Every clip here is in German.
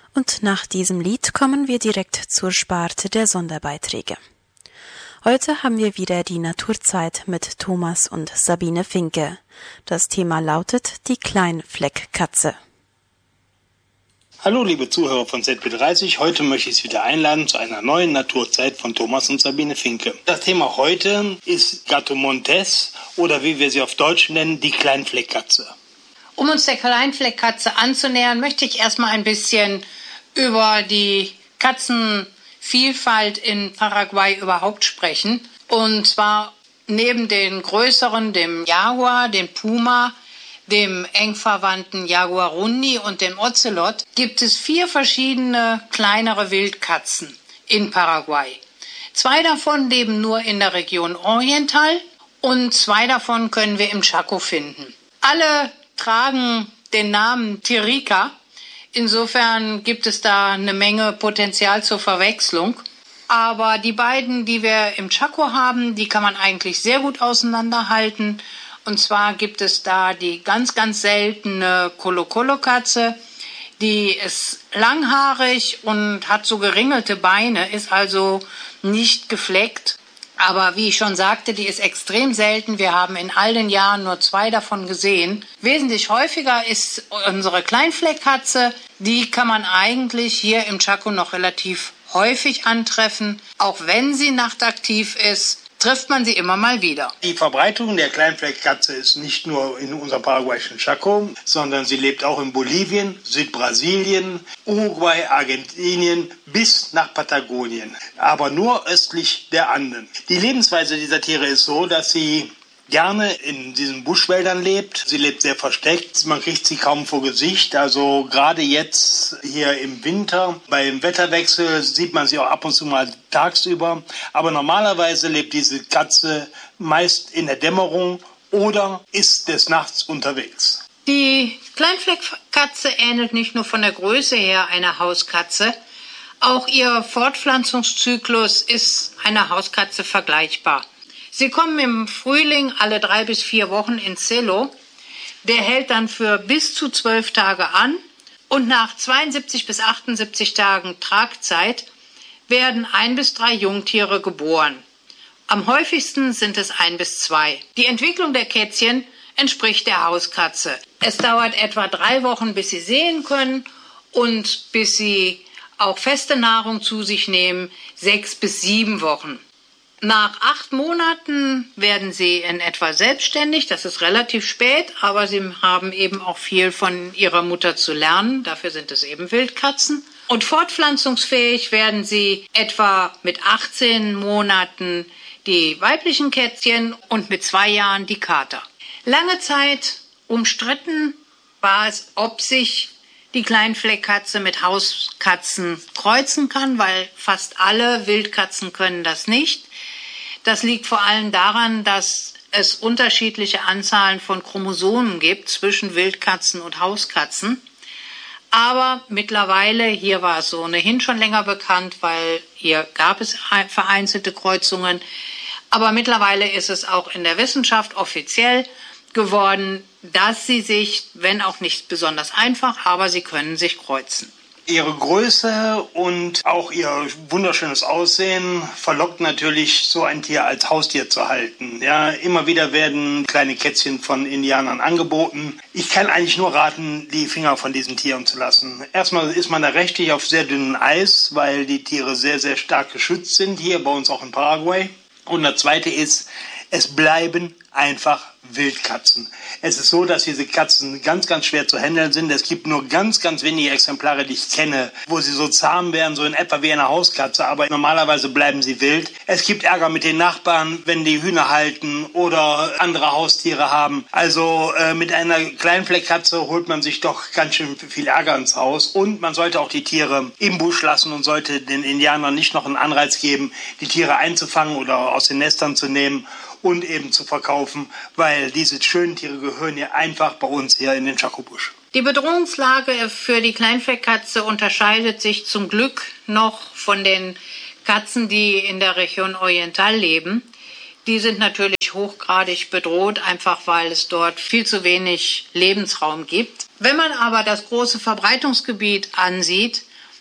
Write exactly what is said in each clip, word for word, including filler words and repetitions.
Und nach diesem Lied kommen wir direkt zur Sparte der Sonderbeiträge. Heute haben wir wieder die Naturzeit mit Thomas und Sabine Finke. Das Thema lautet die Kleinfleckkatze. Hallo liebe Zuhörer von Z B dreißig, heute möchte ich Sie wieder einladen zu einer neuen Naturzeit von Thomas und Sabine Finke. Das Thema heute ist Gatto Montes oder wie wir sie auf Deutsch nennen, die Kleinfleckkatze. Um uns der Kleinfleckkatze anzunähern, möchte ich erstmal ein bisschen über die Katzenvielfalt in Paraguay überhaupt sprechen. Und zwar neben den größeren, dem Jaguar, dem Puma, dem eng verwandten Jaguarundi und dem Ocelot, gibt es vier verschiedene kleinere Wildkatzen in Paraguay. Zwei davon leben nur in der Region Oriental und zwei davon können wir im Chaco finden. Alle tragen den Namen Tirica. Insofern gibt es da eine Menge Potenzial zur Verwechslung. Aber die beiden, die wir im Chaco haben, die kann man eigentlich sehr gut auseinanderhalten. Und zwar gibt es da die ganz, ganz seltene Colo-Colo-Katze. Die ist langhaarig und hat so geringelte Beine, ist also nicht gefleckt. Aber wie ich schon sagte, die ist extrem selten. Wir haben in all den Jahren nur zwei davon gesehen. Wesentlich häufiger ist unsere Kleinfleckkatze. Die kann man eigentlich hier im Chaco noch relativ häufig antreffen. Auch wenn sie nachtaktiv ist, trifft man sie immer mal wieder. Die Verbreitung der Kleinfleckkatze ist nicht nur in unserem paraguayischen Chaco, sondern sie lebt auch in Bolivien, Südbrasilien, Uruguay, Argentinien bis nach Patagonien, aber nur östlich der Anden. Die Lebensweise dieser Tiere ist so, dass sie gerne in diesen Buschwäldern lebt. Sie lebt sehr versteckt, man kriegt sie kaum vor Gesicht. Also gerade jetzt hier im Winter, beim Wetterwechsel sieht man sie auch ab und zu mal tagsüber. Aber normalerweise lebt diese Katze meist in der Dämmerung oder ist des Nachts unterwegs. Die Kleinfleckkatze ähnelt nicht nur von der Größe her einer Hauskatze, auch ihr Fortpflanzungszyklus ist einer Hauskatze vergleichbar. Sie kommen im Frühling alle drei bis vier Wochen ins Celo. Der hält dann für bis zu zwölf Tage an und nach zweiundsiebzig bis achtundsiebzig Tagen Tragzeit werden ein bis drei Jungtiere geboren. Am häufigsten sind es ein bis zwei. Die Entwicklung der Kätzchen entspricht der Hauskatze. Es dauert etwa drei Wochen, bis sie sehen können und bis sie auch feste Nahrung zu sich nehmen, sechs bis sieben Wochen. Nach acht Monaten werden sie in etwa selbstständig. Das ist relativ spät, aber sie haben eben auch viel von ihrer Mutter zu lernen. Dafür sind es eben Wildkatzen. Und fortpflanzungsfähig werden sie etwa mit achtzehn Monaten die weiblichen Kätzchen und mit zwei Jahren die Kater. Lange Zeit umstritten war es, ob sich die Kleinfleckkatze mit Hauskatzen kreuzen kann, weil fast alle Wildkatzen können das nicht. Das liegt vor allem daran, dass es unterschiedliche Anzahlen von Chromosomen gibt zwischen Wildkatzen und Hauskatzen. Aber mittlerweile, hier war es so ohnehin schon länger bekannt, weil hier gab es vereinzelte Kreuzungen. Aber mittlerweile ist es auch in der Wissenschaft offiziell geworden, dass sie sich, wenn auch nicht besonders einfach, aber sie können sich kreuzen. Ihre Größe und auch ihr wunderschönes Aussehen verlockt natürlich, so ein Tier als Haustier zu halten. Ja, immer wieder werden kleine Kätzchen von Indianern angeboten. Ich kann eigentlich nur raten, die Finger von diesen Tieren zu lassen. Erstmal ist man da rechtlich auf sehr dünnem Eis, weil die Tiere sehr, sehr stark geschützt sind, hier bei uns auch in Paraguay. Und das Zweite ist, es bleiben einfach Wildkatzen. Es ist so, dass diese Katzen ganz, ganz schwer zu handeln sind. Es gibt nur ganz, ganz wenige Exemplare, die ich kenne, wo sie so zahm wären, so in etwa wie eine Hauskatze, aber normalerweise bleiben sie wild. Es gibt Ärger mit den Nachbarn, wenn die Hühner halten oder andere Haustiere haben. Also äh, mit einer Kleinfleckkatze holt man sich doch ganz schön viel Ärger ins Haus. Und man sollte auch die Tiere im Busch lassen und sollte den Indianern nicht noch einen Anreiz geben, die Tiere einzufangen oder aus den Nestern zu nehmen und eben zu verkaufen, weil diese schönen Tiere gehören ja einfach bei uns hier in den Chaco-Busch. Die Bedrohungslage für die Kleinfleckkatze unterscheidet sich zum Glück noch von den Katzen, die in der Region Oriental leben. Die sind natürlich hochgradig bedroht, einfach weil es dort viel zu wenig Lebensraum gibt. Wenn man aber das große Verbreitungsgebiet ansieht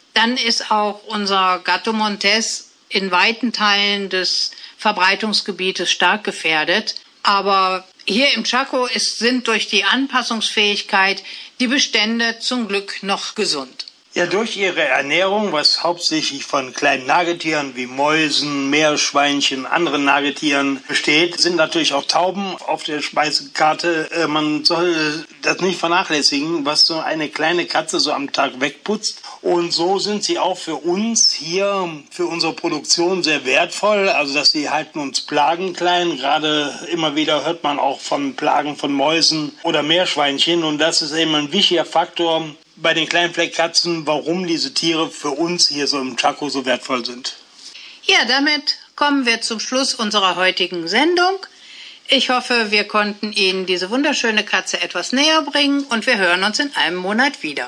dann ist auch unser Gato Montes in weiten Teilen des Verbreitungsgebietes stark gefährdet. Aber hier im Chaco ist, sind durch die Anpassungsfähigkeit die Bestände zum Glück noch gesund. Ja, durch ihre Ernährung, was hauptsächlich von kleinen Nagetieren wie Mäusen, Meerschweinchen, anderen Nagetieren besteht, sind natürlich auch Tauben auf der Speisekarte. Äh, man soll das nicht vernachlässigen, was so eine kleine Katze so am Tag wegputzt. Und so sind sie auch für uns hier, für unsere Produktion sehr wertvoll. Also, dass sie halten uns Plagen klein. Gerade immer wieder hört man auch von Plagen von Mäusen oder Meerschweinchen. Und das ist eben ein wichtiger Faktor bei den Kleinfleckkatzen, warum diese Tiere für uns hier so im Chaco so wertvoll sind. Ja, damit kommen wir zum Schluss unserer heutigen Sendung. Ich hoffe, wir konnten Ihnen diese wunderschöne Katze etwas näher bringen und wir hören uns in einem Monat wieder.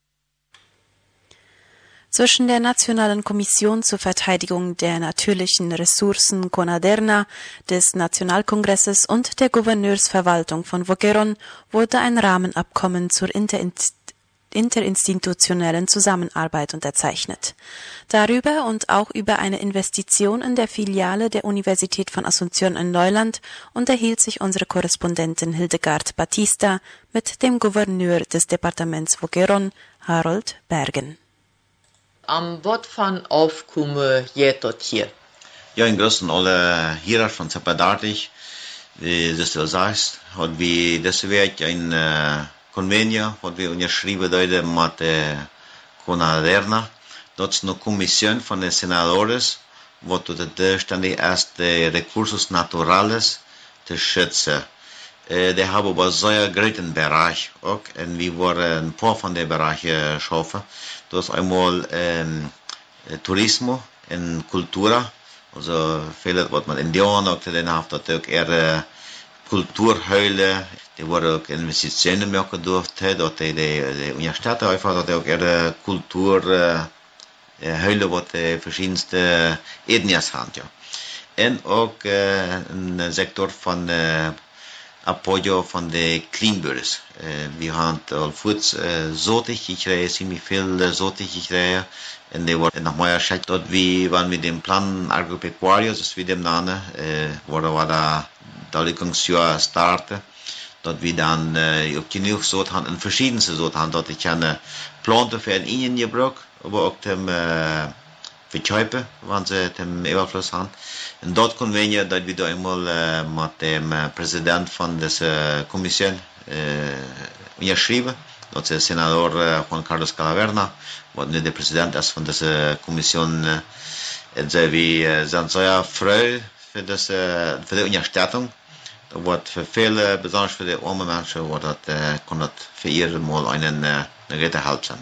Zwischen der Nationalen Kommission zur Verteidigung der natürlichen Ressourcen CONADERNA des Nationalkongresses und der Gouverneursverwaltung von Boquerón wurde ein Rahmenabkommen zur Interinstitutionellen interinstitutionellen Zusammenarbeit unterzeichnet. Darüber und auch über eine Investition in der Filiale der Universität von Asunción in Neuland unterhielt sich unsere Korrespondentin Hildegard Batista mit dem Gouverneur des Departements Boquerón, Harold Bergen. Am Wort van aufkomen je tot hier. Ja, in größten alle hier von Zapadartig, wie du sagst, hat wie das wird ein uh, convenio, wat we onderschreven hebben met de CONADERNA. Dat is een commissie van de senadores, wat de ständig is de recursos naturales te schützen. Uh, die hebben aber sehr großen Bereich auch, und wir wollen ein paar von den Bereichen schaffen. Das ist einmal ähm, Tourismus und Kultur, also vieles, was man Indianer auch den hat, das auch eher Kulturhöhle. Die worden ook Investitionen maken durft, dat de, de, de universiteit einfach dat ook er Kulturhuilen uh, wat de verschillende etnies haben. Ja. En ook uh, een sector van uh, apoyo van de kleinboeren. Uh, we hebben al voets uh, zotig gekregen, ziemlich veel uh, zotig gekregen. En die worden nog meer geschickt, dat we waren met dem Plan Agropecuarios, dus we dem namen, uh, worden we daar Dalekungsjahr starten. Dat we dan uh, ook genoeg soort hebben, en verschillende soort hebben, dat ik kan uh, planten voor een ingen gebruik, maar ook tem uh, verkopen, want ze tem overvloed hebben. En dat kunnen we dat we daar eenmaal uh, met de uh, president van deze uh, commissie uh, onderschrijven. Dat is senador uh, Juan Carlos Calaverna, wat nu de president is van deze commissie. Uh, en ze uh, zijn zeer vrij voor, deze, voor de ondersteuning. Dat wordt voor viele, besonders für die armen Menschen, wordt dat, uh, kan dat voor iedereen mal einen, uh, een grote hulp zijn.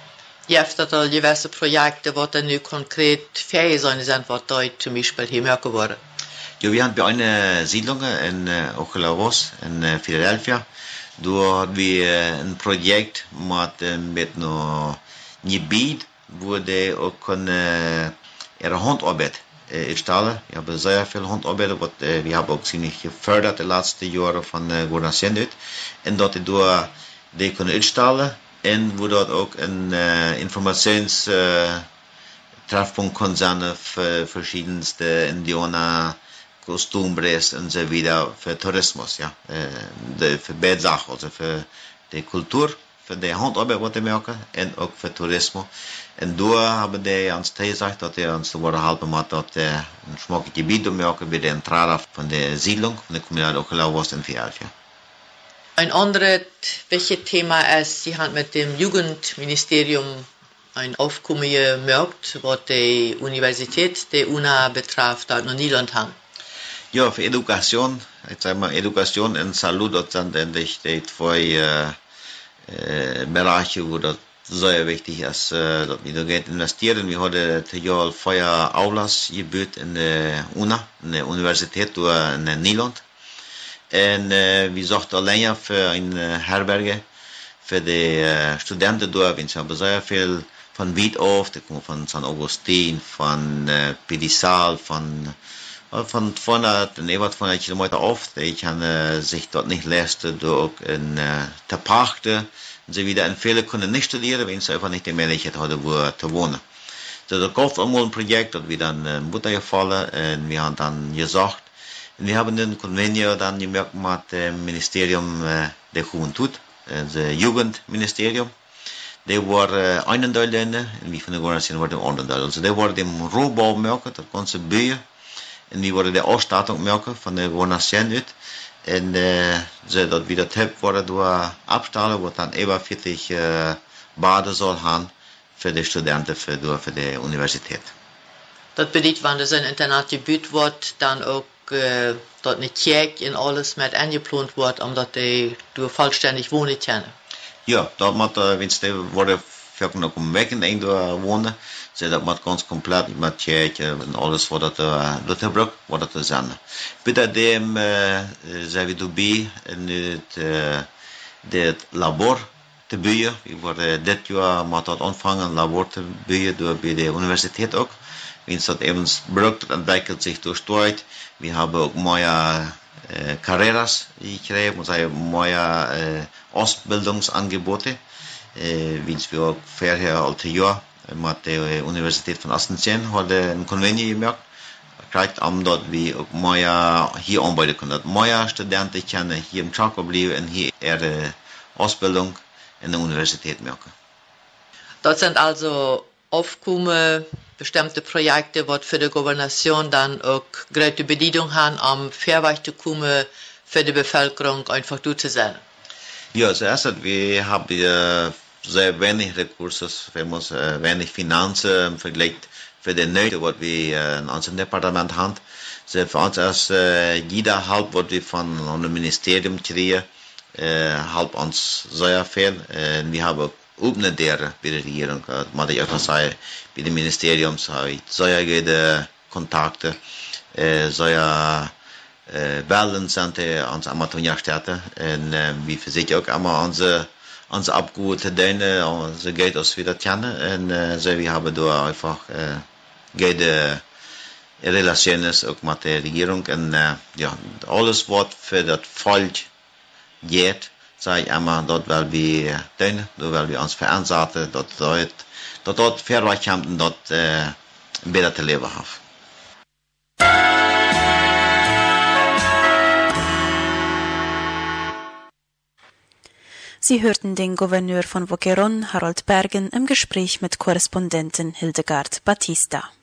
Je hebt dat al diverse projecten, wat er nu concreet fähig zijn, wat daar zum Beispiel hier merken worden. Ja, wir haben bei einer Siedlung in uh, Ojalavoz, in uh, Philadelphia. Da haben wir ein Projekt mit, uh, mit einem Gebiet, wo die auch uh, ihre Handarbeit installen. Wir haben sehr viel Handarbeit, aber uh, wir haben auch ziemlich gefördert die letzten Jahre von uh, Gouverneur. Und dort die, die können installen und wo dort auch ein uh, Informations uh, Treffpunkt kann sein für verschiedenste Indianer, Kostumbres und so weiter für Tourismus, ja, uh, für beide Sachen, also für die Kultur, für die Handarbeit, was die machen, und auch für Tourismus. Und da haben die uns gesagt, dass die uns da helfen mit, dass die ein schmackiges Gebiet machen, bei der Entrada von der Siedlung, von der Kommunale Ojalavoz in Philadelphia. Ein anderes wichtiges Thema ist, Sie haben mit dem Jugendministerium ein Aufkommen gemerkt, was die Universität, die U N A betrifft, da noch Niederland haben. Ja, für Education, ich sage mal, Education und Salud, das sind endlich die zwei äh, äh, Bereiche, wo das sehr wichtig ist, äh, dass wir da Geld investieren. Wir haben ja vorher Aulas gebaut in der U N A, in der Universität in Niederland. Und äh, wir suchten allein für eine Herberge für die äh, Studenten da, wir haben sehr viel von weit auf, die kommen von San Augustin, von äh, Pedisal, von von zweihundert, etwa zweihundert Kilometer auf, die kann äh, sich dort nicht leisten, dort in äh, der Parkte, Und sie wieder in viele können nicht studieren, wenn sie einfach nicht die Möglichkeit haben, wo zu wohnen. So, da gab es einmal ein Projekt, das wir dann in Butter gefallen, und wir haben dann gesagt, wir haben den Konvenio dann gemerkt mit dem Ministerium der Juventud, das Jugendministerium. Der war äh, einen Teil deine, und wie von der Organisation war der andere Teil. Also der war dem Rohbau merken, das ganze Bühne, und wir waren der Ausstattung merken von der Organisation ut. Und äh, so dort wieder Tepp wurde durch Abstellen, wo dann über vierzig äh, Bade soll haben für die Studenten für, durch, für die Universität. Das bedeutet, wenn das ein Internat gebaut wird, dann auch äh, dort eine Kirche in alles mit eingeplant wird, um dort die durch vollständig wohnen können. Ja, dat moet, uh, wens die worden vaak nog om weg in een wonen. Dus dat moet ganz komplett met kerk en alles wat dat uh, dat gebruikt wordt te zijn. Bitte dem uh, zijn we erbij in het uh, dit labor te bouwen. We worden dit jaar met dat ontvangen een labor te bouwen door bij de universiteit ook. Wens dat even gebruikt ontwikkelt zich door tijd. We hebben ook mooie uh, carreras gekregen, also mooie uh, Ausbildungsangebote, äh, wie wir auch vorher alte Jahr mit der Universität von Astenzen hatte ein Konvenio gemerkt, kriegt am dort wie auch mehr hier arbeiten können. Mehr Studenten können hier im Chaco bleiben und hier ihre Ausbildung in der Universität merken. Dort sind also Aufkommen, bestimmte Projekte, die für die Gouvernation dann auch große Bedeutung haben, um fair zu kommen für die Bevölkerung einfach durchzusetzen. Ja, zuerst, wir haben äh, sehr wenig Ressourcen, wir haben äh, wenig Finanzen im Vergleich für die Nöte, was wir äh, in unserem Departement haben. So für uns ist äh, jeder halb, was wir von einem Ministerium kriegen, äh, halb uns sehr viel. Äh, wir haben auch nicht der bei der Regierung, äh, muss ich einfach sagen, bei dem Ministerium habe ich sehr gute Kontakte, äh, sehr Wellen sind onze Amateurstädte und äh, wie für sich auch immer unsere unsere Abgeordnete denen unsere Geld aus wieder kennen und äh, so wir haben da einfach äh, gute Relationen auch mit der Regierung und äh, ja alles was für das Volk geht, sage ich immer dort weil wir denen, dort weil wir uns verantworten, dort dort dort dort fair haben dort äh, besser zu leben haben. Sie hörten den Gouverneur von Boquerón, Harold Bergen, im Gespräch mit Korrespondentin Hildegard Batista.